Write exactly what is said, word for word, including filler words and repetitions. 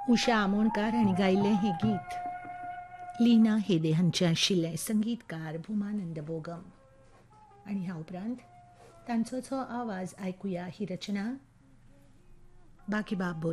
उषा आमोणकार हांणी गायिल्लें हें गीत लीना हेदे हांचे आशिल्लें. संगीतकार भुमानंद बोगम. आनी ह्या उपरांत तांचोच हो आवाज आयकुया. ही रचना बाकीबाब